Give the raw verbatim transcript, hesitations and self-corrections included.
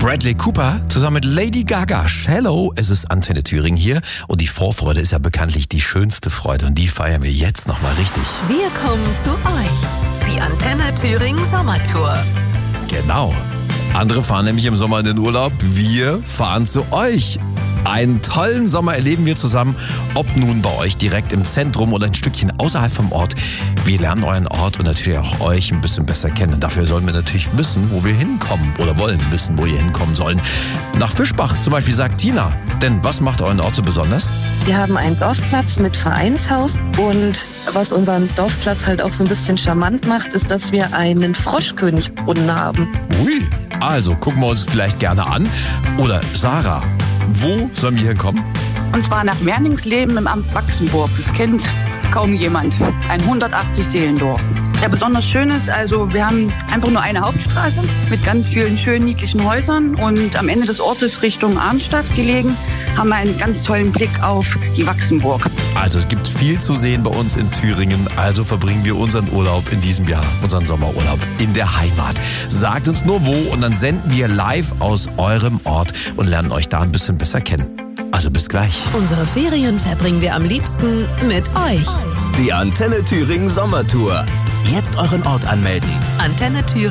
Bradley Cooper zusammen mit Lady Gaga. Hello, es ist Antenne Thüringen hier und die Vorfreude ist ja bekanntlich die schönste Freude und die feiern wir jetzt nochmal richtig. Wir kommen zu euch, die Antenne Thüringen Sommertour. Genau. Andere fahren nämlich im Sommer in den Urlaub, wir fahren zu euch. Einen tollen Sommer erleben wir zusammen, ob nun bei euch direkt im Zentrum oder ein Stückchen außerhalb vom Ort. Wir lernen euren Ort und natürlich auch euch ein bisschen besser kennen. Und dafür sollen wir natürlich wissen, wo wir hinkommen oder wollen wissen, wo ihr hinkommen sollen. Nach Fischbach zum Beispiel, sagt Tina. Denn was macht euren Ort so besonders? Wir haben einen Dorfplatz mit Vereinshaus und was unseren Dorfplatz halt auch so ein bisschen charmant macht, ist, dass wir einen Froschkönigbrunnen haben. Ui, also gucken wir uns vielleicht gerne an. Oder Sarah, wo sollen wir hinkommen? Und zwar nach Merningsleben im Amt Wachsenburg. Das kennt kaum jemand. Ein hundertachtzig Seelendorf. Ja, besonders schön ist, also wir haben einfach nur eine Hauptstraße mit ganz vielen schönen, niedlichen Häusern und am Ende des Ortes Richtung Arnstadt gelegen haben wir einen ganz tollen Blick auf die Wachsenburg. Also es gibt viel zu sehen bei uns in Thüringen, also verbringen wir unseren Urlaub in diesem Jahr, unseren Sommerurlaub in der Heimat. Sagt uns nur wo und dann senden wir live aus eurem Ort und lernen euch da ein bisschen besser kennen. Also bis gleich. Unsere Ferien verbringen wir am liebsten mit euch. Die Antenne Thüringen Sommertour. Jetzt euren Ort anmelden. Antenne Thüringen.